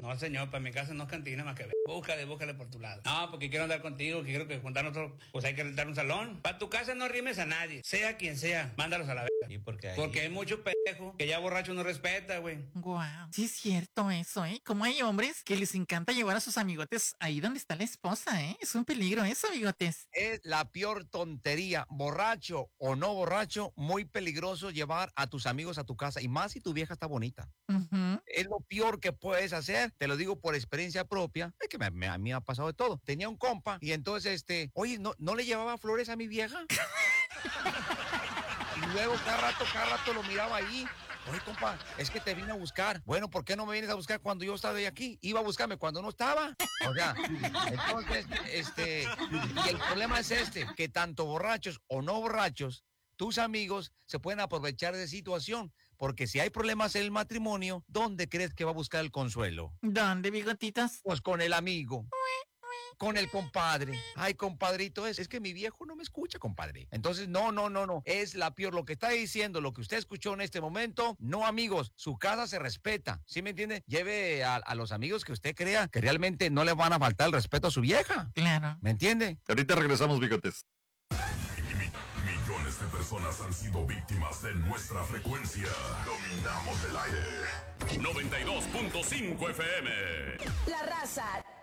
No, señor, para mi casa no es cantina más que ver. Búscale por tu lado. No, porque quiero andar contigo, que quiero que juntar nosotros, pues hay que rentar un salón. Para tu casa no rimes a nadie, sea quien sea, mándalos a la verga. ¿Y por qué ahí? Porque hay mucho pendejo que ya borracho no respeta, güey. Guau, sí es cierto eso, ¿eh? Como hay hombres que les encanta llevar a sus amigotes ahí donde está la esposa, ¿eh? Es un peligro eso, amigotes. Es la peor tontería, borracho o no borracho, muy peligroso llevar a tus amigos a tu casa, y más si tu vieja está bonita. Ujú. Es lo peor que puedes hacer, te lo digo por experiencia propia, es que a mí me ha pasado de todo. Tenía un compa y entonces, oye, ¿no le llevaba flores a mi vieja? Y luego cada rato lo miraba ahí. Oye, compa, es que te vine a buscar. Bueno, ¿por qué no me vienes a buscar cuando yo estaba aquí? Iba a buscarme cuando no estaba. O sea, entonces, y el problema es que tanto borrachos o no borrachos, tus amigos se pueden aprovechar de situación, porque si hay problemas en el matrimonio, ¿dónde crees que va a buscar el consuelo? ¿Dónde, bigotitos? Pues con el amigo, con el compadre. Ay, compadrito, es que mi viejo no me escucha, compadre. Entonces, no, es la peor. Lo que está diciendo, lo que usted escuchó en este momento, no, amigos, su casa se respeta, ¿sí me entiende? Lleve a los amigos que usted crea que realmente no le van a faltar el respeto a su vieja. Claro. ¿Me entiende? Ahorita regresamos, bigotes. Millones de personas han sido víctimas de nuestra frecuencia. Dominamos el aire. 92.5 FM. La Raza